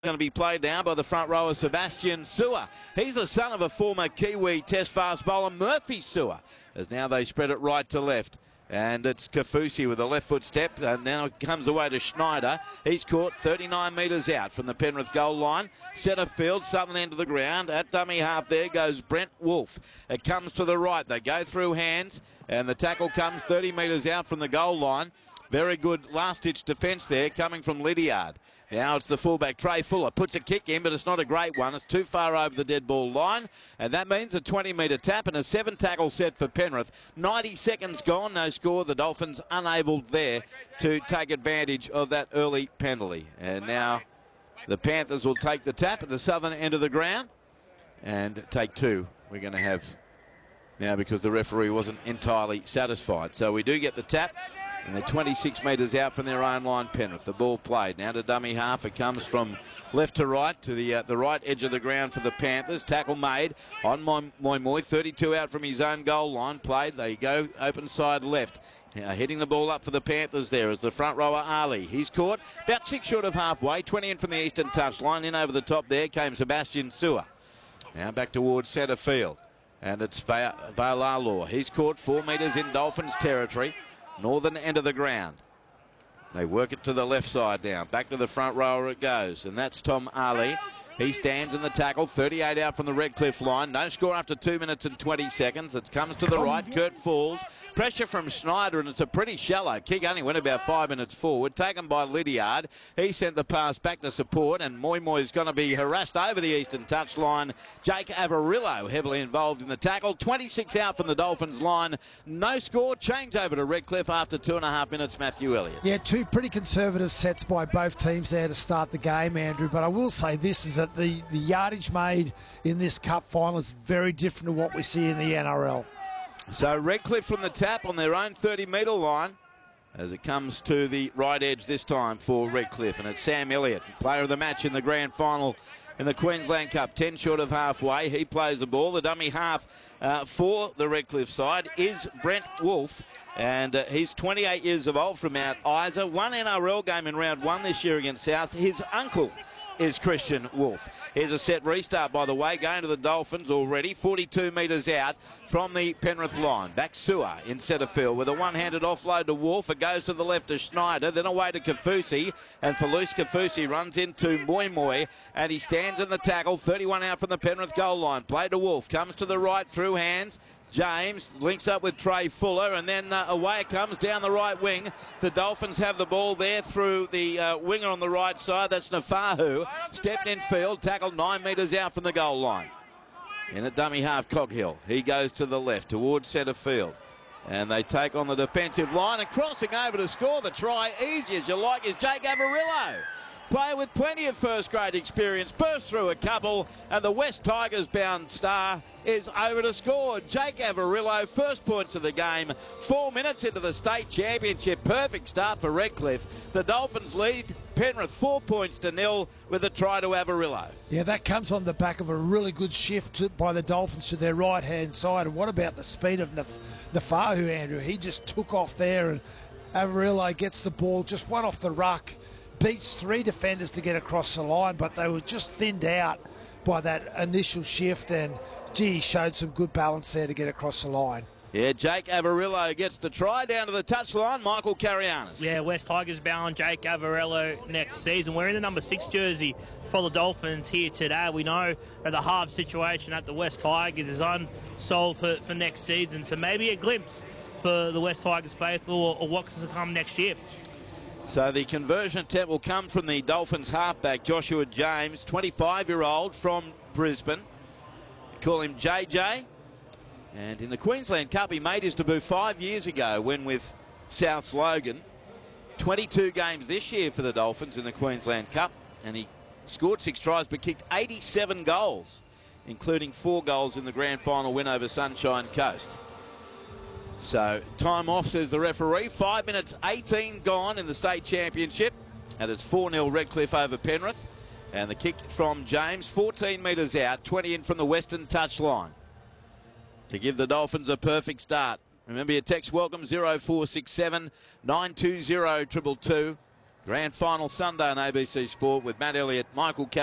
Going to be played now by the front rower Sebastian Sewer. He's the son of a former Kiwi Test fast bowler Murphy Sewer, as now they spread it right to left. And it's Kafusi with a left foot step, and now it comes away to Schneider. He's caught 39 metres out from the Penrith goal line. Centre field, southern end of the ground. At dummy half there goes Brent Wolfe. It comes to the right. They go through hands, and the tackle comes 30 metres out from the goal line. Very good last-ditch defence there coming from Lydiard. Now it's the fullback, Trey Fuller, puts a kick in, but it's not a great one. It's too far over the dead ball line, and that means a 20-metre tap and a 7-tackle set for Penrith. 90 seconds gone, no score. The Dolphins unable there to take advantage of that early penalty. And now the Panthers will take the tap at the southern end of the ground and take two. We're going to have now because the referee wasn't entirely satisfied. So we do get the tap. And they're 26 metres out from their own line, Penrith. The ball played. Now to dummy half. It comes from left to right to the right edge of the ground for the Panthers. Tackle made on Moimoi. 32 out from his own goal line. Played. There you go. Open side left. Now hitting the ball up for the Panthers there is the front rower Ali. He's caught about 6 short of halfway. 20 in from the eastern touchline. In over the top there came Sebastian Sewer. Now back towards centre field. And it's Vailalo. He's caught 4 metres in Dolphins territory. Northern end of the ground. They work it to the left side now. Back to the front rower it goes. And that's Tom Ali. He stands in the tackle. 38 out from the Redcliffe line. No score after 2 minutes and 20 seconds. It comes to the right. Kurt falls. Pressure from Schneider, and it's a pretty shallow kick. Only went about 5 minutes forward. Taken by Lydiard. He sent the pass back to support, and Moimoy's going to be harassed over the eastern touchline. Jake Avarillo heavily involved in the tackle. 26 out from the Dolphins line. No score. Change over to Redcliffe after 2.5 minutes. Matthew Elliott. Yeah, two pretty conservative sets by both teams there to start the game, Andrew. But I will say this is that the yardage made in this cup final is very different to what we see in the NRL. So Redcliffe from the tap on their own 30-metre line as it comes to the right edge this time for Redcliffe. And it's Sam Elliott, player of the match in the grand final in the Queensland Cup. 10 short of halfway. He plays the ball. The dummy half for the Redcliffe side is Brent Wolfe. And he's 28 years of old from Mount Isa. One NRL game in round 1 this year against South. His uncle is Christian Wolfe. Here's a set restart, by the way, going to the Dolphins already. 42 metres out from the Penrith line. Back Sewer in centre field with a one-handed offload to Wolfe. It goes to the left to Schneider, then away to Kafusi. And Felus Kafusi runs into Moimoi, and he stands in the tackle. 31 out from the Penrith goal line. Play to Wolfe. Comes to the right through hands. James links up with Trey Fuller, and then away it comes down the right wing. The Dolphins have the ball there through the winger on the right side. That's Nafahu. Stepped in field, tackled 9 metres out from the goal line. In at dummy half, Coghill. He goes to the left towards centre field. And they take on the defensive line, and crossing over to score the try, easy as you like, is Jake Avarillo. Player with plenty of first-grade experience, burst through a couple, and the West Tigers bound star is over to score. Jake Avarillo, first points of the game, 4 minutes into the state championship. Perfect start for Redcliffe. The Dolphins lead Penrith 4 points to 0 with a try to Avarillo. Yeah, that comes on the back of a really good shift by the Dolphins to their right-hand side. And what about the speed of Nafahu, Andrew? He just took off there, and Avarillo gets the ball, just one off the ruck. Beats 3 defenders to get across the line, but they were just thinned out by that initial shift, and gee, he showed some good balance there to get across the line. Yeah, Jake Avarillo gets the try down to the touchline. Michael Carianis. Yeah, West Tigers bound Jake Avarillo next season. Wearing the number 6 jersey for the Dolphins here today. We know that the half situation at the West Tigers is unsolved for next season, so maybe a glimpse for the West Tigers faithful or what's to come next year. So the conversion attempt will come from the Dolphins halfback, Joshua James, 25-year-old from Brisbane. Call him JJ. And in the Queensland Cup, he made his debut 5 years ago when with South Logan. 22 games this year for the Dolphins in the Queensland Cup. And he scored 6 tries but kicked 87 goals, including 4 goals in the grand final win over Sunshine Coast. So, time off, says the referee. 5 minutes 18 gone in the state championship. And it's 4-0 Redcliffe over Penrith. And the kick from James, 14 metres out, 20 in from the western touchline to give the Dolphins a perfect start. Remember your text welcome, 0467 920 222. Grand final Sunday on ABC Sport with Matt Elliott, Michael